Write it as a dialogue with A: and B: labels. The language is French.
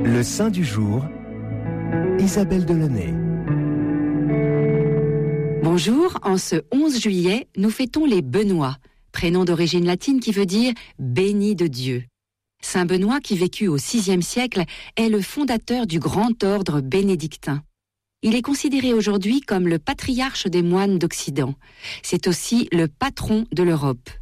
A: Le saint du jour, Isabelle Delaunay.
B: Bonjour, en ce 11 juillet, nous fêtons les Benoît, prénom d'origine latine qui veut dire « béni de Dieu ». Saint Benoît, qui vécut au VIe siècle, est le fondateur du grand ordre bénédictin. Il est considéré aujourd'hui comme le patriarche des moines d'Occident. C'est aussi le patron de l'Europe.